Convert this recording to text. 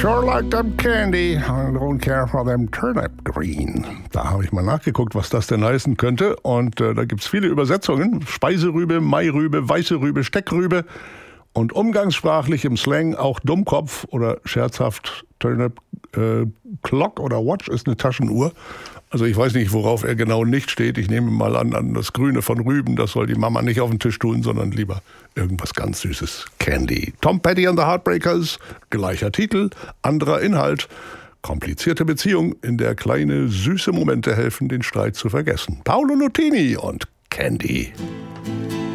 sure like them candy. I don't care for them turnip green. Da habe ich mal nachgeguckt, was das denn heißen könnte. Und da gibt es viele Übersetzungen. Speiserübe, Mairübe, weiße Rübe, Steckrübe. Und umgangssprachlich im Slang auch Dummkopf oder scherzhaft Turnip Clock oder Watch ist eine Taschenuhr. Also ich weiß nicht, worauf er genau nicht steht. Ich nehme mal an das Grüne von Rüben. Das soll die Mama nicht auf den Tisch tun, sondern lieber irgendwas ganz Süßes. Candy. Tom Petty and the Heartbreakers. Gleicher Titel, anderer Inhalt. Komplizierte Beziehung, in der kleine, süße Momente helfen, den Streit zu vergessen. Paolo Nutini und Candy.